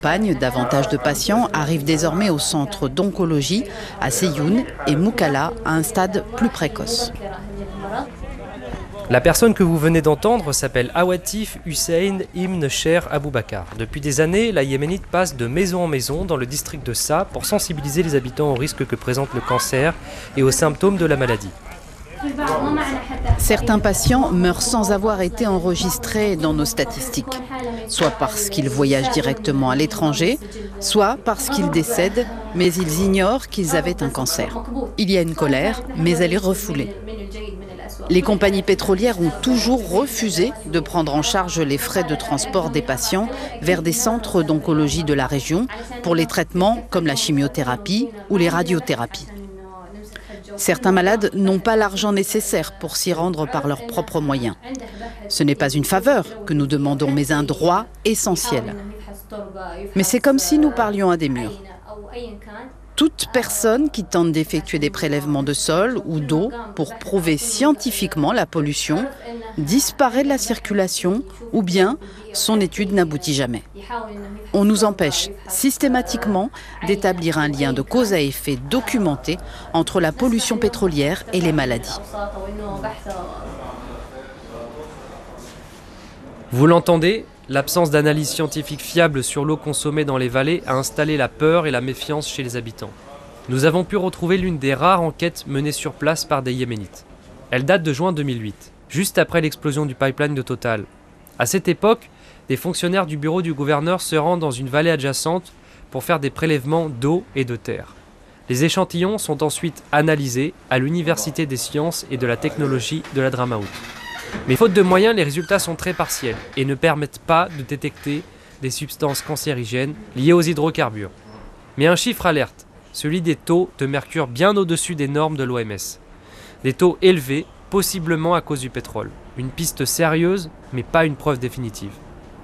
Davantage de patients arrivent désormais au centre d'oncologie à Séyoun et Moukalla à un stade plus précoce. La personne que vous venez d'entendre s'appelle Awatif Hussein Ibn Sher Aboubakar. Depuis des années, la Yéménite passe de maison en maison dans le district de Sa pour sensibiliser les habitants au risque que présente le cancer et aux symptômes de la maladie. Certains patients meurent sans avoir été enregistrés dans nos statistiques, soit parce qu'ils voyagent directement à l'étranger, soit parce qu'ils décèdent, mais ils ignorent qu'ils avaient un cancer. Il y a une colère, mais elle est refoulée. Les compagnies pétrolières ont toujours refusé de prendre en charge les frais de transport des patients vers des centres d'oncologie de la région pour les traitements comme la chimiothérapie ou les radiothérapies. Certains malades n'ont pas l'argent nécessaire pour s'y rendre par leurs propres moyens. Ce n'est pas une faveur que nous demandons, mais un droit essentiel. Mais c'est comme si nous parlions à des murs. Toute personne qui tente d'effectuer des prélèvements de sol ou d'eau pour prouver scientifiquement la pollution disparaît de la circulation ou bien son étude n'aboutit jamais. On nous empêche systématiquement d'établir un lien de cause à effet documenté entre la pollution pétrolière et les maladies. Vous l'entendez ? L'absence d'analyse scientifique fiable sur l'eau consommée dans les vallées a installé la peur et la méfiance chez les habitants. Nous avons pu retrouver l'une des rares enquêtes menées sur place par des Yéménites. Elle date de juin 2008, juste après l'explosion du pipeline de Total. À cette époque, des fonctionnaires du bureau du gouverneur se rendent dans une vallée adjacente pour faire des prélèvements d'eau et de terre. Les échantillons sont ensuite analysés à l'Université des sciences et de la technologie de l'Hadramaout. Mais faute de moyens, les résultats sont très partiels et ne permettent pas de détecter des substances cancérigènes liées aux hydrocarbures. Mais un chiffre alerte, celui des taux de mercure bien au-dessus des normes de l'OMS. Des taux élevés, possiblement à cause du pétrole. Une piste sérieuse, mais pas une preuve définitive.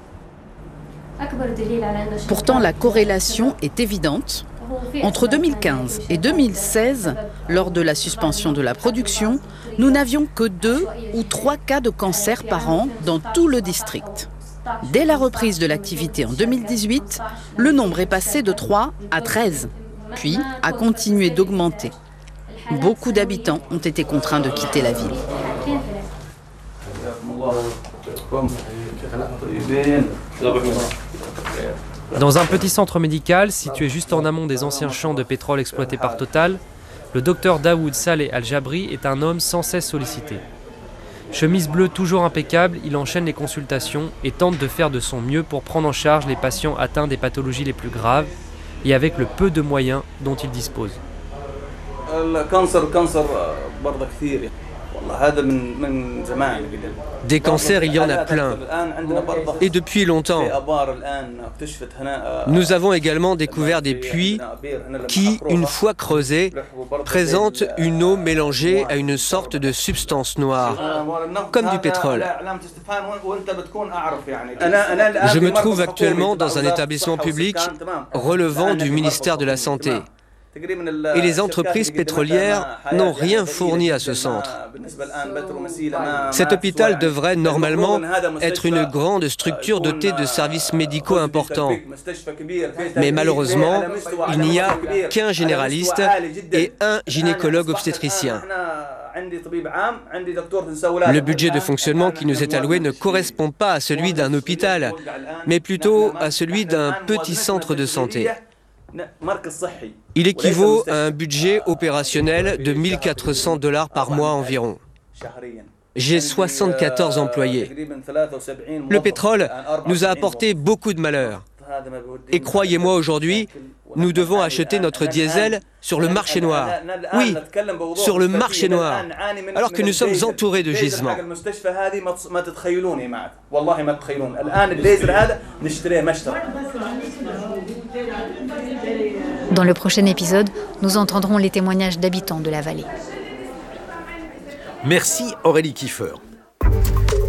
Pourtant, la corrélation est évidente. Entre 2015 et 2016, lors de la suspension de la production, nous n'avions que 2 ou 3 cas de cancer par an dans tout le district. Dès la reprise de l'activité en 2018, le nombre est passé de 3 à 13, puis a continué d'augmenter. Beaucoup d'habitants ont été contraints de quitter la ville. Dans un petit centre médical, situé juste en amont des anciens champs de pétrole exploités par Total, le docteur Daoud Saleh Al-Jabri est un homme sans cesse sollicité. Chemise bleue toujours impeccable, il enchaîne les consultations et tente de faire de son mieux pour prendre en charge les patients atteints des pathologies les plus graves et avec le peu de moyens dont il dispose. Des cancers, il y en a plein. Et depuis longtemps. Nous avons également découvert des puits qui, une fois creusés, présentent une eau mélangée à une sorte de substance noire, comme du pétrole. Je me trouve actuellement dans un établissement public relevant du ministère de la Santé. Et les entreprises pétrolières n'ont rien fourni à ce centre. Cet hôpital devrait normalement être une grande structure dotée de services médicaux importants. Mais malheureusement, il n'y a qu'un généraliste et un gynécologue obstétricien. Le budget de fonctionnement qui nous est alloué ne correspond pas à celui d'un hôpital, mais plutôt à celui d'un petit centre de santé. Il équivaut à un budget opérationnel de $1 400 par mois environ. J'ai 74 employés. Le pétrole nous a apporté beaucoup de malheur. Et croyez-moi, aujourd'hui, nous devons acheter notre diesel sur le marché noir. Oui, sur le marché noir, alors que nous sommes entourés de gisements. Dans le prochain épisode, nous entendrons les témoignages d'habitants de la vallée. Merci Aurélie Kiefer.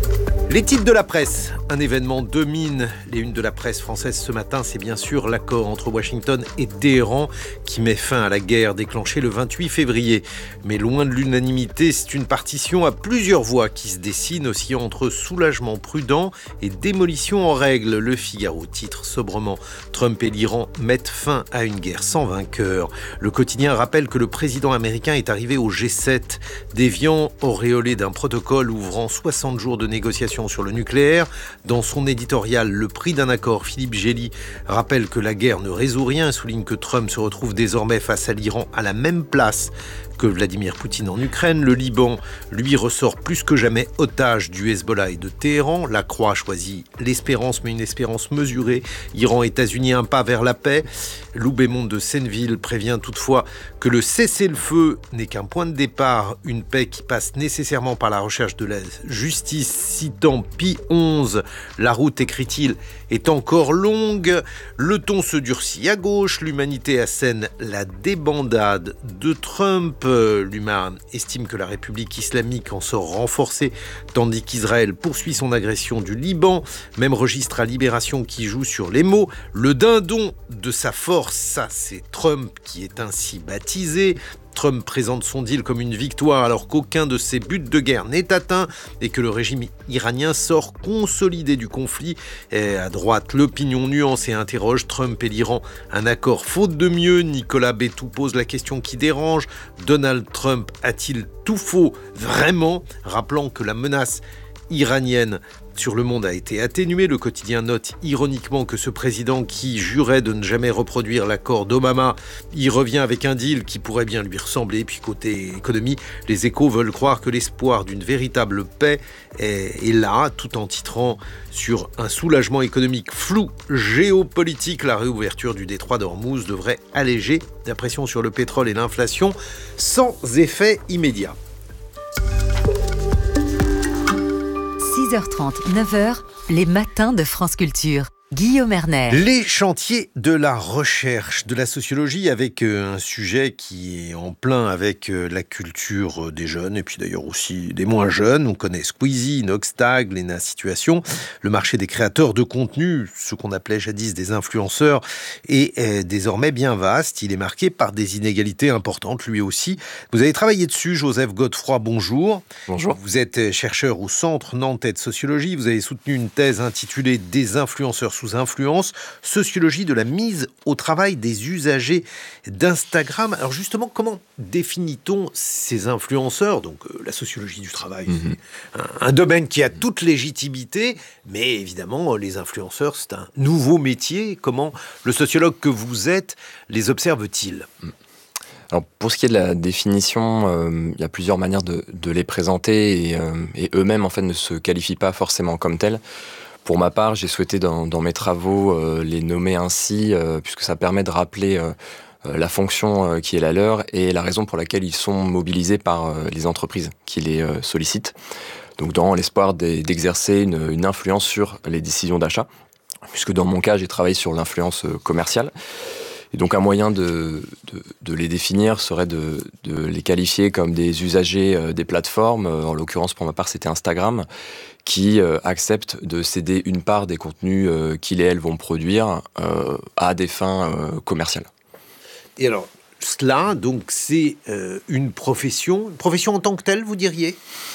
Les titres de la presse, un événement domine les unes de la presse française ce matin, c'est bien sûr l'accord entre Washington et Téhéran qui met fin à la guerre déclenchée le 28 février. Mais loin de l'unanimité, c'est une partition à plusieurs voix qui se dessine, oscillant entre soulagement prudent et démolition en règle. Le Figaro titre sobrement « Trump et l'Iran mettent fin à une guerre sans vainqueur ». Le quotidien rappelle que le président américain est arrivé au G7, déviant auréolé d'un protocole ouvrant 60 jours de négociations sur le nucléaire. Dans son éditorial, Le prix d'un accord, Philippe Gély rappelle que la guerre ne résout rien et souligne que Trump se retrouve désormais face à l'Iran à la même place que Vladimir Poutine en Ukraine. Le Liban, lui, ressort plus que jamais otage du Hezbollah et de Téhéran. La Croix choisit l'espérance, mais une espérance mesurée. Iran, États-Unis, un pas vers la paix. Loubémont de Senneville prévient toutefois que le cessez-le-feu n'est qu'un point de départ, une paix qui passe nécessairement par la recherche de la justice. Citant Pie XI, la route, écrit-il, est encore longue. Le ton se durcit à gauche. L'humanité assène la débandade de Trump. L'UMA estime que la République islamique en sort renforcée, tandis qu'Israël poursuit son agression du Liban. Même registre à Libération qui joue sur les mots. Le dindon de sa force, ça c'est Trump qui est ainsi baptisé. Trump présente son deal comme une victoire alors qu'aucun de ses buts de guerre n'est atteint et que le régime iranien sort consolidé du conflit. Et à droite, l'opinion nuance et interroge Trump et l'Iran. Un accord faute de mieux. Nicolas Bétou pose la question qui dérange. Donald Trump a-t-il tout faux vraiment, rappelant que la menace iranienne sur le monde a été atténuée. Le quotidien note ironiquement que ce président qui jurait de ne jamais reproduire l'accord d'Obama y revient avec un deal qui pourrait bien lui ressembler. Puis côté économie, les Échos veulent croire que l'espoir d'une véritable paix est là, tout en titrant sur un soulagement économique flou géopolitique. La réouverture du détroit d'Ormuz devrait alléger la pression sur le pétrole et l'inflation sans effet immédiat. 6h30, 9h, les matins de France Culture. Guillaume Erner. Les chantiers de la recherche, de la sociologie, avec un sujet qui est en plein avec la culture des jeunes et puis d'ailleurs aussi des moins jeunes. On connaît Squeezie, Noxtag, Léna Situation. Le marché des créateurs de contenu, ce qu'on appelait jadis des influenceurs, est désormais bien vaste. Il est marqué par des inégalités importantes, lui aussi. Vous avez travaillé dessus, Joseph Godefroy, bonjour. Bonjour. Vous êtes chercheur au Centre Nantais de Sociologie. Vous avez soutenu une thèse intitulée « Des influenceurs sous influence, sociologie de la mise au travail des usagers d'Instagram ». Alors justement, comment définit-on ces influenceurs ? Donc la sociologie du travail, c'est un domaine qui a toute légitimité, mais évidemment, les influenceurs, c'est un nouveau métier. Comment le sociologue que vous êtes les observe-t-il ? Alors, pour ce qui est de la définition, il y a plusieurs manières de les présenter et eux-mêmes en fait ne se qualifient pas forcément comme tels. Pour ma part, j'ai souhaité dans mes travaux les nommer ainsi, puisque ça permet de rappeler la fonction qui est la leur et la raison pour laquelle ils sont mobilisés par les entreprises qui les sollicitent. Donc dans l'espoir d'exercer une influence sur les décisions d'achat, puisque dans mon cas, j'ai travaillé sur l'influence commerciale. Et donc un moyen de les définir serait de les qualifier comme des usagers des plateformes, en l'occurrence pour ma part c'était Instagram, qui acceptent de céder une part des contenus qu'ils et elles vont produire à des fins commerciales. Et alors, cela, donc, c'est une profession en tant que telle, vous diriez ?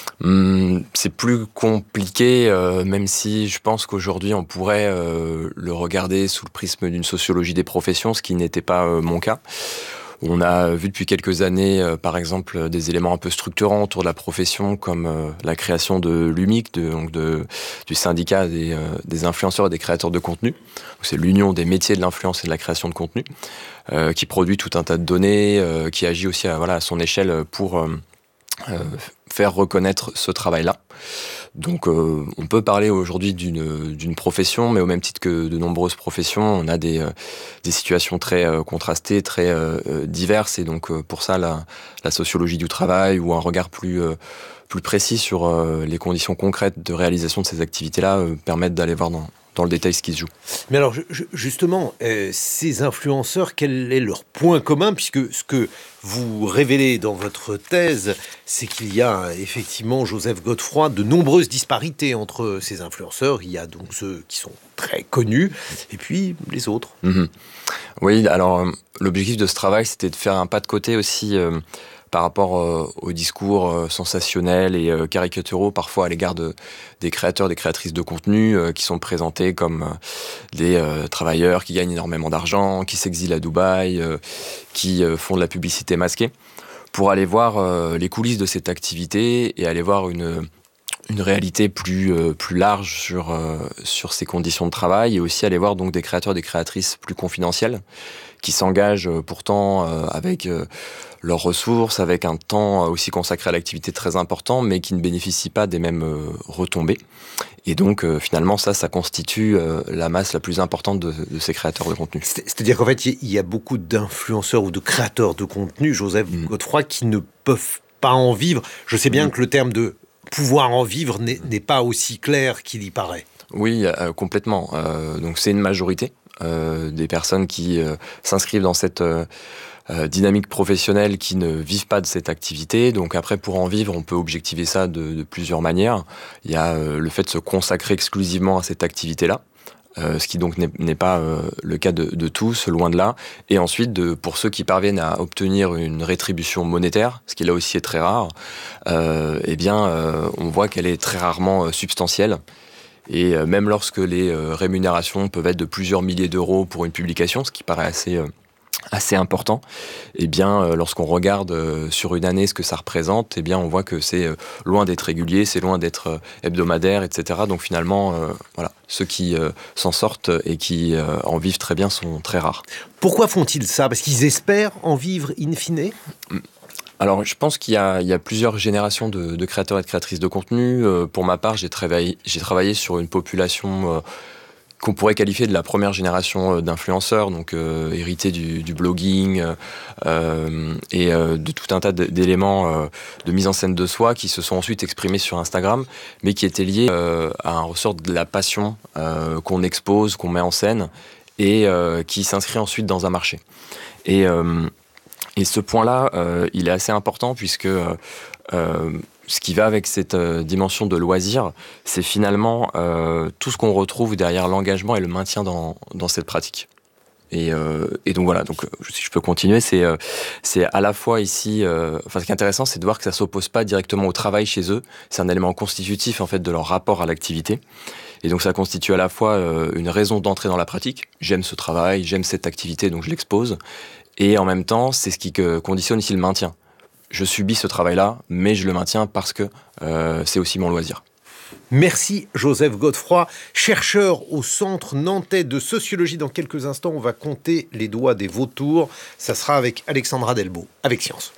C'est plus compliqué, même si je pense qu'aujourd'hui on pourrait le regarder sous le prisme d'une sociologie des professions, ce qui n'était pas mon cas. On a vu depuis quelques années, par exemple, des éléments un peu structurants autour de la profession, comme la création de l'UMIC, du syndicat des influenceurs et des créateurs de contenu. C'est l'union des métiers de l'influence et de la création de contenu, qui produit tout un tas de données, qui agit aussi à son échelle pour faire reconnaître ce travail-là. Donc on peut parler aujourd'hui d'une profession, mais au même titre que de nombreuses professions, on a des situations très contrastées, très diverses, et donc pour ça la sociologie du travail ou un regard plus plus précis sur les conditions concrètes de réalisation de ces activités-là permettent d'aller voir dans le détail ce qui se joue. Mais alors justement, ces influenceurs, quel est leur point commun? Puisque ce que vous révélez dans votre thèse, c'est qu'il y a effectivement, Joseph Godefroy, de nombreuses disparités entre ces influenceurs. Il y a donc ceux qui sont très connus et puis les autres. Oui, alors l'objectif de ce travail, c'était de faire un pas de côté aussi par rapport aux discours sensationnels et caricaturaux parfois à l'égard des créateurs, des créatrices de contenu qui sont présentés comme des travailleurs qui gagnent énormément d'argent, qui s'exilent à Dubaï, qui font de la publicité masquée, pour aller voir les coulisses de cette activité et aller voir une réalité plus large sur ces conditions de travail, et aussi aller voir donc des créateurs, des créatrices plus confidentiels qui s'engagent pourtant avec leurs ressources, avec un temps aussi consacré à l'activité très important, mais qui ne bénéficient pas des mêmes retombées. Et donc finalement ça constitue la masse la plus importante de ces créateurs de contenu. C'est-à-dire qu'en fait, il y a beaucoup d'influenceurs ou de créateurs de contenu, Joseph Godefroy, qui ne peuvent pas en vivre. Je sais bien que le terme de pouvoir en vivre n'est pas aussi clair qu'il y paraît. Oui, complètement. Donc c'est une majorité des personnes qui s'inscrivent dans cette dynamique professionnelle, qui ne vivent pas de cette activité. Donc après, pour en vivre, on peut objectiver ça de plusieurs manières. Il y a le fait de se consacrer exclusivement à cette activité-là, ce qui donc n'est pas le cas de tous, loin de là. Et ensuite, pour ceux qui parviennent à obtenir une rétribution monétaire, ce qui là aussi est très rare, on voit qu'elle est très rarement substantielle. Et même lorsque les rémunérations peuvent être de plusieurs milliers d'euros pour une publication, ce qui paraît assez important, lorsqu'on regarde sur une année ce que ça représente, on voit que c'est loin d'être régulier, c'est loin d'être hebdomadaire, etc. Donc finalement, ceux qui s'en sortent et qui en vivent très bien sont très rares. Pourquoi font-ils ça? Parce qu'ils espèrent en vivre in fine? Alors, je pense qu'il y a plusieurs générations de créateurs et de créatrices de contenu. Pour ma part, j'ai travaillé sur une population qu'on pourrait qualifier de la première génération d'influenceurs, donc hérités du blogging et de tout un tas d'éléments de mise en scène de soi qui se sont ensuite exprimés sur Instagram, mais qui étaient liés à un ressort de la passion qu'on expose, qu'on met en scène, et qui s'inscrit ensuite dans un marché. Et ce point-là, il est assez important, puisque ce qui va avec cette dimension de loisir, c'est finalement tout ce qu'on retrouve derrière l'engagement et le maintien dans cette pratique. Et donc voilà, si je peux continuer, c'est à la fois ici, ce qui est intéressant, c'est de voir que ça s'oppose pas directement au travail chez eux. C'est un élément constitutif en fait de leur rapport à l'activité. Et donc ça constitue à la fois une raison d'entrer dans la pratique. J'aime ce travail, j'aime cette activité, donc je l'expose. Et en même temps, c'est ce qui conditionne ici le maintien. Je subis ce travail-là, mais je le maintiens parce que c'est aussi mon loisir. Merci Joseph Godefroy, chercheur au Centre nantais de sociologie. Dans quelques instants, on va compter les doigts des vautours. Ça sera avec Alexandra Delbo, avec Science.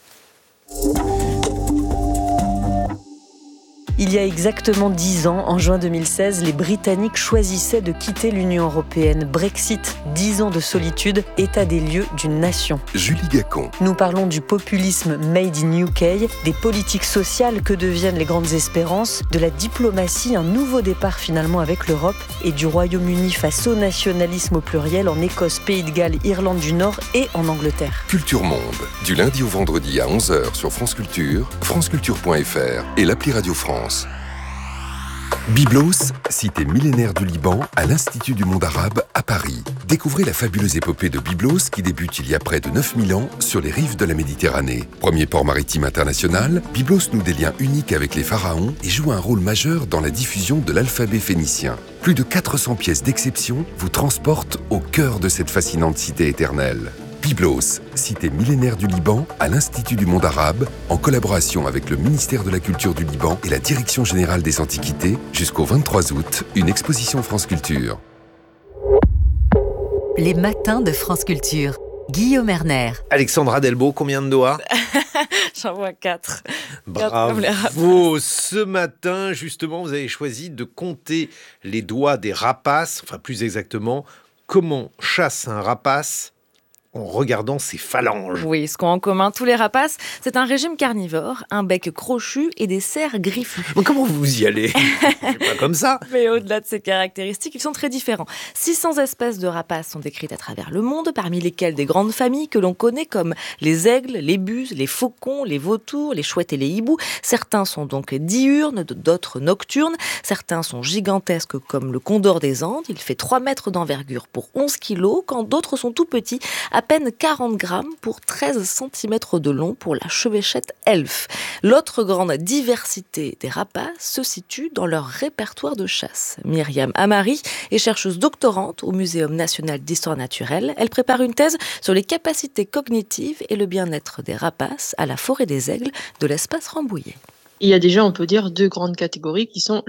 Il y a exactement 10 ans, en juin 2016, les Britanniques choisissaient de quitter l'Union européenne. Brexit, 10 ans de solitude, état des lieux d'une nation. Julie Gacon. Nous parlons du populisme made in UK, des politiques sociales que deviennent les grandes espérances, de la diplomatie, un nouveau départ finalement avec l'Europe, et du Royaume-Uni face au nationalisme au pluriel en Écosse, Pays de Galles, Irlande du Nord et en Angleterre. Culture Monde, du lundi au vendredi à 11h sur France Culture, franceculture.fr et l'appli Radio France. Byblos, cité millénaire du Liban, à l'Institut du monde arabe à Paris. Découvrez la fabuleuse épopée de Byblos qui débute il y a près de 9000 ans sur les rives de la Méditerranée. Premier port maritime international, Byblos noue des liens uniques avec les pharaons et joue un rôle majeur dans la diffusion de l'alphabet phénicien. Plus de 400 pièces d'exception vous transportent au cœur de cette fascinante cité éternelle. Byblos, cité millénaire du Liban, à l'Institut du monde arabe, en collaboration avec le ministère de la Culture du Liban et la Direction générale des Antiquités, jusqu'au 23 août, une exposition France Culture. Les matins de France Culture. Guillaume Erner. Alexandra Delbo, combien de doigts? J'en vois 4. Bravo. Ce matin, justement, vous avez choisi de compter les doigts des rapaces, enfin plus exactement, comment chasse un rapace en regardant ses phalanges. Oui, ce qu'ont en commun tous les rapaces, c'est un régime carnivore, un bec crochu et des serres griffues. Mais comment vous y allez? C'est pas comme ça. Mais au-delà de ces caractéristiques, ils sont très différents. 600 espèces de rapaces sont décrites à travers le monde, parmi lesquelles des grandes familles que l'on connaît comme les aigles, les buses, les faucons, les vautours, les chouettes et les hiboux. Certains sont donc diurnes, d'autres nocturnes. Certains sont gigantesques comme le condor des Andes. Il fait 3 mètres d'envergure pour 11 kilos, quand d'autres sont tout petits, à peine 40 grammes pour 13 cm de long pour la chevêchette elfe. L'autre grande diversité des rapaces se situe dans leur répertoire de chasse. Myriam Amari est chercheuse doctorante au Muséum national d'histoire naturelle. Elle prépare une thèse sur les capacités cognitives et le bien-être des rapaces à la forêt des Aigles de l'espace Rambouillet. Il y a déjà, on peut dire, 2 grandes catégories qui sont